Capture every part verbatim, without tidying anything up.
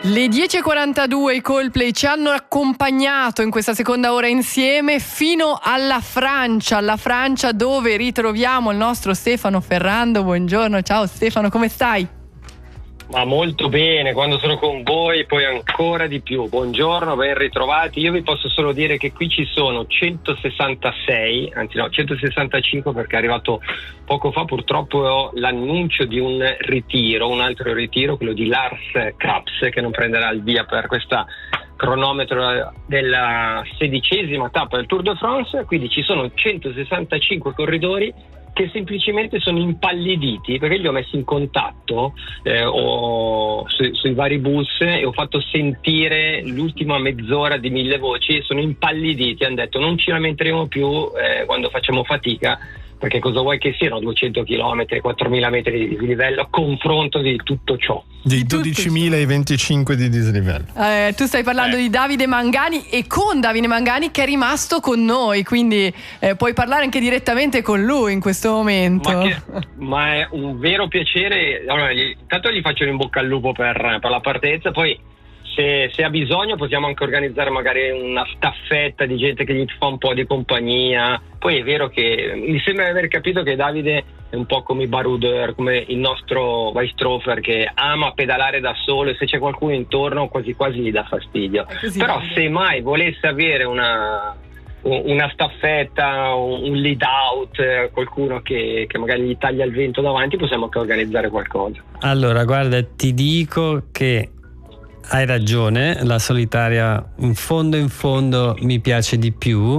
Le dieci e quarantadue i Coldplay ci hanno accompagnato in questa seconda ora insieme fino alla Francia, alla Francia dove ritroviamo il nostro Stefano Ferrando. Buongiorno, ciao Stefano, come stai? Ma molto bene, quando sono con voi poi ancora di più. Buongiorno, ben ritrovati. Io vi posso solo dire che qui ci sono centosessantasei, anzi no, centosessantacinque, perché è arrivato poco fa purtroppo l'annuncio di un ritiro, un altro ritiro, quello di Lars Krabs, che non prenderà il via per questa cronometro della sedicesima tappa del Tour de France. Quindi ci sono centosessantacinque corridori che semplicemente sono impalliditi, perché li ho messi in contatto eh, ho, su, sui vari bus e ho fatto sentire l'ultima mezz'ora di mille voci. Sono impalliditi, hanno detto non ci lamenteremo più eh, quando facciamo fatica, perché cosa vuoi che siano duecento chilometri, quattromila metri di dislivello a confronto di tutto ciò. Di dodicimila e venticinque di dislivello. Eh, tu stai parlando eh. di Davide Mangani, e con Davide Mangani che è rimasto con noi, quindi eh, puoi parlare anche direttamente con lui in questo momento. Ma, che, ma è un vero piacere. Allora, gli, intanto gli faccio un in bocca al lupo per, per la partenza, poi Se, se ha bisogno possiamo anche organizzare magari una staffetta di gente che gli fa un po' di compagnia. Poi è vero che mi sembra di aver capito che Davide è un po' come i Baroudeur, come il nostro Weistrofer, che ama pedalare da solo e se c'è qualcuno intorno quasi quasi gli dà fastidio. Però se mai volesse avere una una staffetta, un lead out, qualcuno che, che magari gli taglia il vento davanti, possiamo anche organizzare qualcosa. Allora guarda, ti dico che hai ragione, la solitaria in fondo in fondo mi piace di più, uh,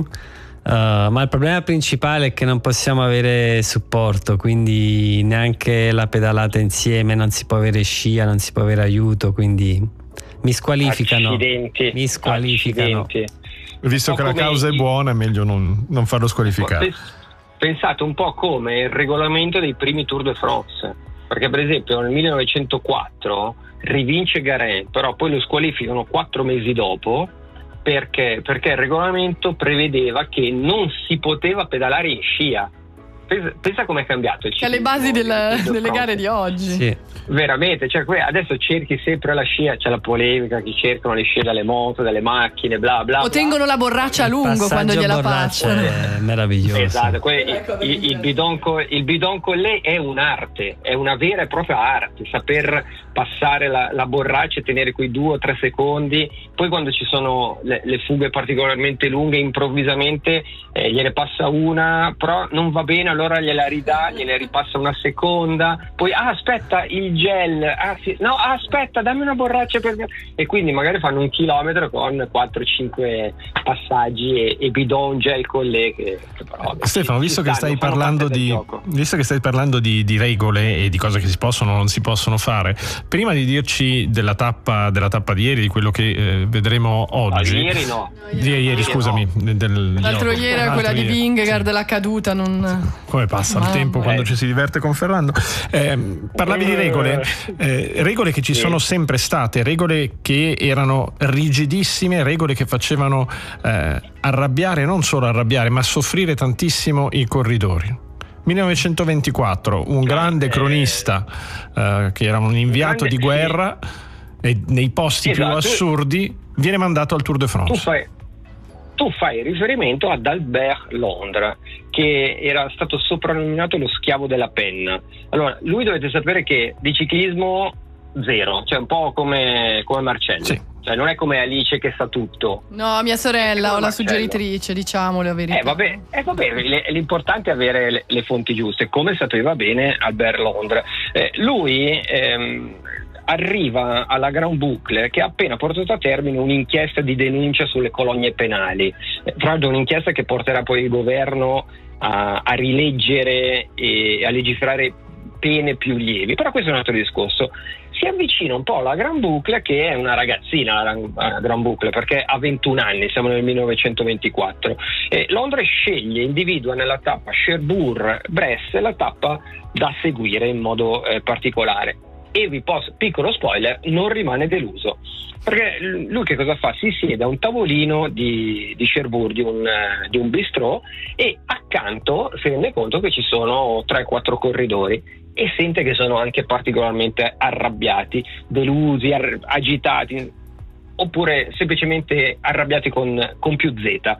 ma il problema principale è che non possiamo avere supporto, quindi neanche la pedalata insieme, non si può avere scia, non si può avere aiuto, quindi mi squalificano. Accidenti, mi squalificano. Accidenti. Visto che la causa è buona è meglio non, non farlo squalificare. Pensate un po' come il regolamento dei primi Tour de France, perché per esempio nel millenovecentoquattro rivince Garin, però poi lo squalificano quattro mesi dopo perché, perché il regolamento prevedeva che non si poteva pedalare in scia. Pensa, pensa com'è cambiato il ciclismo, alle basi del, delle gare di oggi. Sì. Veramente, cioè adesso cerchi sempre la scia, c'è la polemica, chi cercano le scie dalle moto, dalle macchine, bla bla. O tengono la borraccia a lungo quando gliela passano. È meraviglioso. Esatto, il, il, il bidon il bidon collé è un'arte, è una vera e propria arte, saper passare la, la borraccia e tenere quei due o tre secondi. Poi quando ci sono le, le fughe particolarmente lunghe, improvvisamente eh, gliene passa una, però non va bene, allora gliela ridà, gliene ripassa una seconda, poi ah aspetta il gel, ah, sì, no aspetta dammi una borraccia per... e quindi magari fanno un chilometro con quattro cinque passaggi e, e bidon gel collé che, che però, Stefano, visto che stai parlando di visto che stai parlando di, di regole e di cose che si possono o non si possono fare, prima di dirci della tappa della tappa di ieri, di quello che eh, vedremo oggi. No, ieri no. Di ieri, ieri scusami, no. del, l'altro no, ieri era quella ieri. di Vingegaard, sì. La caduta, non... Come passa il tempo quando ci si diverte con Ferrando. Eh, parlavi di regole, eh, regole che ci sì. sono sempre state, regole che erano rigidissime, regole che facevano eh, arrabbiare, non solo arrabbiare, ma soffrire tantissimo i corridori. millenovecentoventiquattro, un grande cronista eh, che era un inviato grande, di guerra sì. e nei posti esatto. più assurdi viene mandato al Tour de France. Tu fai, tu fai riferimento ad Albert Londra, che era stato soprannominato lo schiavo della penna. Allora, lui dovete sapere che di ciclismo zero, cioè un po' come, come Marcello. Sì. Cioè non è come Alice che sa tutto. No, mia sorella o la suggeritrice, diciamo la verità. Eh vabbè, eh, vabbè l'importante è avere le, le fonti giuste, come sapeva bene Albert Londra. Eh, lui ehm, arriva alla Grand Boucle che ha appena portato a termine un'inchiesta di denuncia sulle colonie penali, eh, tra l'altro un'inchiesta che porterà poi il governo a, a rileggere e a legiferare pene più lievi, però questo è un altro discorso. Si avvicina un po' alla Grand Boucle, che è una ragazzina, la Grand Boucle, perché ha ventuno anni, siamo nel millenovecentoventiquattro. E Londra sceglie, individua nella tappa Cherbourg-Bresse la tappa da seguire in modo eh, particolare. E vi posso, piccolo spoiler, non rimane deluso, perché lui che cosa fa? Si siede a un tavolino di, di Cherbourg, di un, di un bistrò, e accanto si rende conto che ci sono tre quattro corridori e sente che sono anche particolarmente arrabbiati, delusi, ar- agitati, oppure semplicemente arrabbiati con, con più Z.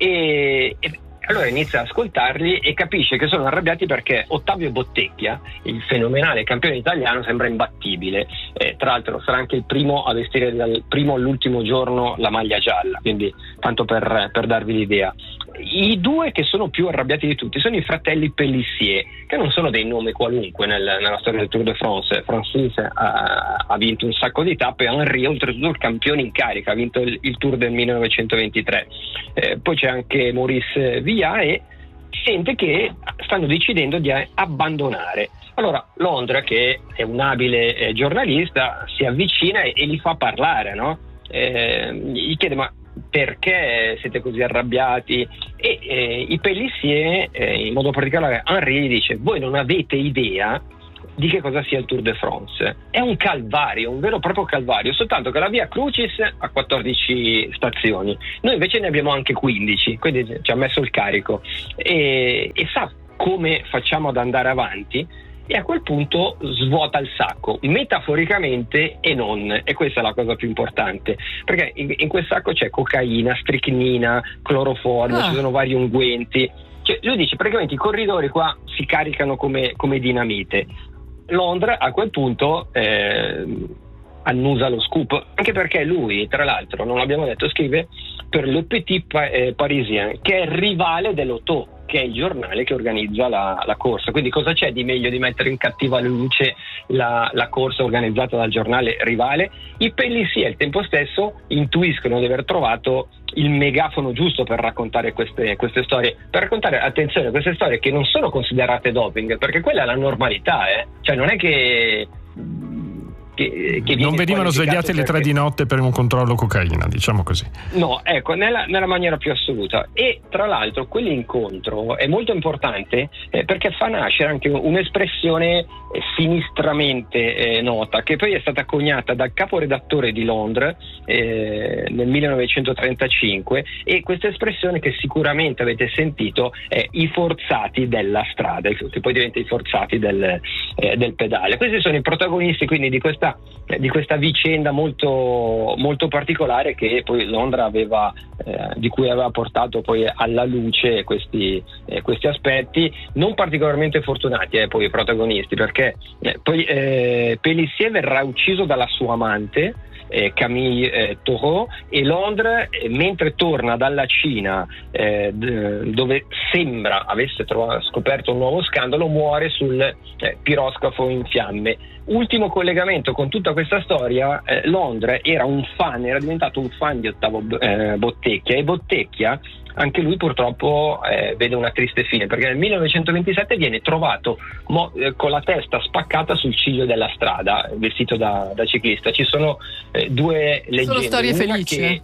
E, e allora inizia ad ascoltarli e capisce che sono arrabbiati perché Ottavio Bottecchia, il fenomenale campione italiano, sembra imbattibile. Eh, tra l'altro sarà anche il primo a vestire dal primo all'ultimo giorno la maglia gialla, quindi tanto per, per darvi l'idea. I due che sono più arrabbiati di tutti sono i fratelli Pélissier, che non sono dei nomi qualunque nel, nella storia del Tour de France. Francis ha, ha vinto un sacco di tappe, Henry oltretutto il campione in carica, ha vinto il, il Tour del millenovecentoventitré. Eh, poi c'è anche Maurice Villa e sente che stanno decidendo di abbandonare. Allora Londra, che è un abile eh, giornalista, si avvicina e, e li fa parlare, no? Eh, gli chiede: ma perché siete così arrabbiati? E eh, i Pélissier, eh, in modo particolare Henry, gli dice: voi non avete idea di che cosa sia il Tour de France, è un calvario, un vero e proprio calvario, soltanto che la Via Crucis ha quattordici stazioni, noi invece ne abbiamo anche quindici, quindi ci ha messo il carico, e, e sa come facciamo ad andare avanti. E a quel punto svuota il sacco, metaforicamente e non, e questa è la cosa più importante, perché in, in quel sacco c'è cocaina, stricnina, cloroformo, ah. ci sono vari unguenti. Cioè, lui dice praticamente i corridori qua si caricano come, come dinamite. Londra a quel punto eh, annusa lo scoop, anche perché lui, tra l'altro, non l'abbiamo detto, scrive per Le Petit Parisien, che è il rivale dell'Auto, che è il giornale che organizza la, la corsa. Quindi cosa c'è di meglio di mettere in cattiva luce la, la corsa organizzata dal giornale rivale? I Pélissier al tempo stesso intuiscono di aver trovato il megafono giusto per raccontare queste, queste storie, per raccontare, attenzione, queste storie che non sono considerate doping, perché quella è la normalità, eh? Cioè non è che Che, che non venivano svegliate le tre di notte per un controllo cocaina, diciamo così. No, ecco, nella, nella maniera più assoluta. E tra l'altro quell'incontro è molto importante eh, perché fa nascere anche un'espressione eh, sinistramente eh, nota, che poi è stata coniata dal caporedattore di Londra eh, nel millenovecentotrentacinque, e questa espressione, che sicuramente avete sentito, è i forzati della strada, che poi diventa i forzati del, eh, del pedale. Questi sono i protagonisti quindi di questa di questa vicenda molto, molto particolare, che poi Londra aveva eh, di cui aveva portato poi alla luce questi, eh, questi aspetti non particolarmente fortunati, eh, poi i protagonisti, perché eh, poi eh, Pélissier verrà ucciso dalla sua amante, Eh, Camille eh, Thoreau, e Londra, eh, mentre torna dalla Cina eh, d- dove sembra avesse trovato, scoperto un nuovo scandalo, muore sul eh, piroscafo in fiamme. Ultimo collegamento con tutta questa storia: eh, Londra era un fan, era diventato un fan di Ottavio eh, Bottecchia, e Bottecchia anche lui purtroppo eh, vede una triste fine, perché nel millenovecentoventisette viene trovato mo- eh, con la testa spaccata sul ciglio della strada, vestito da, da ciclista. Ci sono eh, due leggende. Sono storie felici. Che,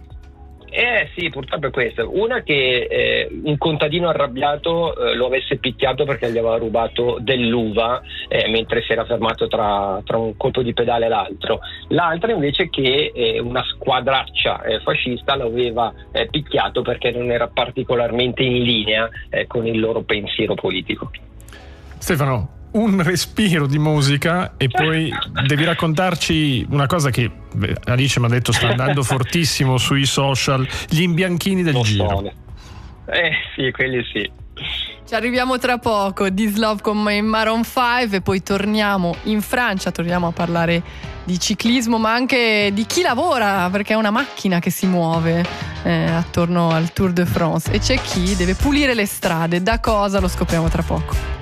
eh sì, purtroppo è questa. Una che eh, un contadino arrabbiato eh, lo avesse picchiato perché gli aveva rubato dell'uva eh, mentre si era fermato tra, tra un colpo di pedale e l'altro. L'altra invece che eh, una squadraccia eh, fascista lo aveva eh, picchiato perché non era particolarmente in linea eh, con il loro pensiero politico. Stefano, un respiro di musica e poi devi raccontarci una cosa che beh, Alice mi ha detto sta andando fortissimo sui social: gli imbianchini del Lo Giro. So. Eh sì, quelli sì. Ci arriviamo tra poco, This Love con Maroon cinque, e poi torniamo in Francia, torniamo a parlare di ciclismo, ma anche di chi lavora, perché è una macchina che si muove eh, attorno al Tour de France, e c'è chi deve pulire le strade. Da cosa? Lo scopriamo tra poco.